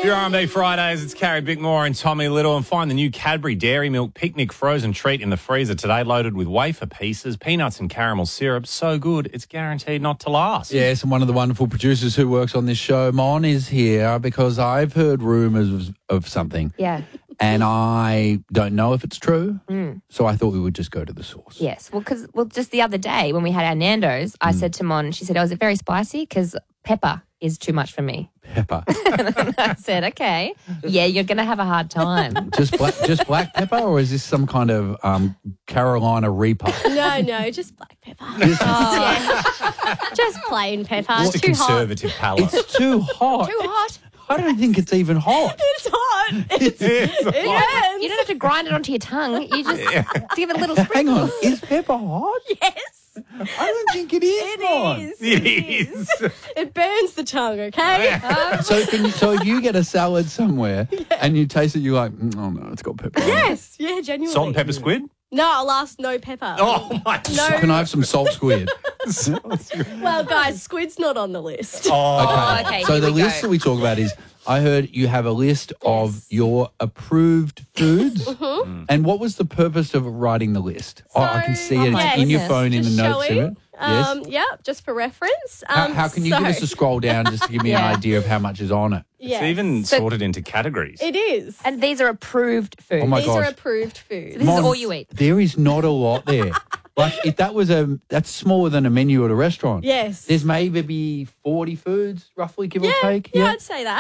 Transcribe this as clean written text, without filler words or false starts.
Your R&B Fridays, it's Carrie Bickmore and Tommy Little. And find the new Cadbury Dairy Milk Picnic frozen treat in the freezer today, loaded with wafer pieces, peanuts and caramel syrup. So good, it's guaranteed not to last. Yes, and one of the wonderful producers who works on this show, Mon, is here because I've heard rumours of something. Yeah. And I don't know if it's true, so I thought we would just go to the source. Yes. Well, just the other day when we had our Nando's, I said to Mon, she said, "Oh, is it very spicy? Because pepper is too much for me." Pepper. I said, "Okay, yeah, you're going to have a hard time." just black pepper, or is this some kind of Carolina Reaper? No, just black pepper. Just plain pepper. It's a Too hot. conservative palate. It's too hot. Too hot. I don't think it's even hot. It's hot. It burns. You don't have to grind it onto your tongue. You just give it a little sprinkle. Hang on, is pepper hot? Yes. I don't think it is hot. It is. It burns the tongue, okay? So if you get a salad somewhere and you taste it, you're like, oh no, it's got pepper. Yes. Yeah, genuinely. Salt and pepper squid? No, I'll ask no pepper. Oh, my No. Can I have some salt squid? Well, guys, squid's not on the list. Okay, So here the we list go. that we talk about is, I heard you have a list of your approved foods. And what was the purpose of writing the list? I can see it yes, in your phone in the just notes showing. of it. Yes. Yeah, just for reference. How can you give us a scroll down just to give me an idea of how much is on it? Yes. It's even sorted into categories. It is. And these are approved foods. Oh my These are gosh. approved foods. This is all you eat. There is not a lot there. Like if that's smaller than a menu at a restaurant. Yes. There's maybe 40 foods, roughly, give or take. Yeah, I'd say that.